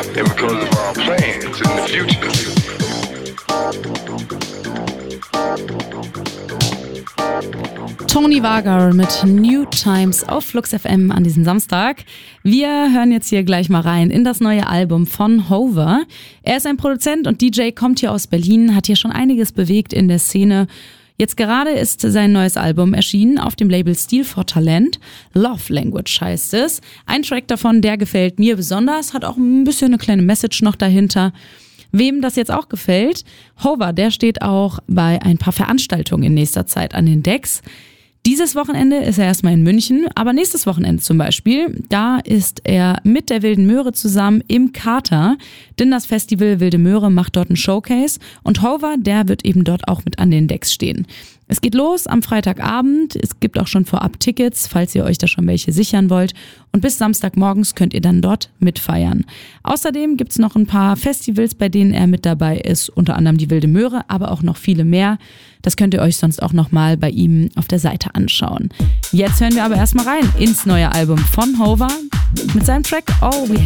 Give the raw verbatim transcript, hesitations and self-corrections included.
and because of our plans in the future. Tony Vargar mit New Times auf Flux F M an diesem Samstag. Wir hören jetzt hier gleich mal rein in das neue Album von Hover. Er ist ein Produzent und D J, kommt hier aus Berlin, hat hier schon einiges bewegt in der Szene. Jetzt gerade ist sein neues Album erschienen auf dem Label Steel for Talent. Love Language heißt es. Ein Track davon, der gefällt mir besonders, hat auch ein bisschen eine kleine Message noch dahinter. Wem das jetzt auch gefällt, Hover, der steht auch bei ein paar Veranstaltungen in nächster Zeit an den Decks. Dieses Wochenende ist er erstmal in München, aber nächstes Wochenende zum Beispiel, da ist er mit der Wilden Möhre zusammen im Kater, denn das Festival Wilde Möhre macht dort einen Showcase und Hover, der wird eben dort auch mit an den Decks stehen. Es geht los am Freitagabend, es gibt auch schon vorab Tickets, falls ihr euch da schon welche sichern wollt und bis Samstagmorgens könnt ihr dann dort mitfeiern. Außerdem gibt's noch ein paar Festivals, bei denen er mit dabei ist, unter anderem die Wilde Möhre, aber auch noch viele mehr. Das könnt ihr euch sonst auch nochmal bei ihm auf der Seite anschauen. Jetzt hören wir aber erstmal rein ins neue Album von Hover mit seinem Track All We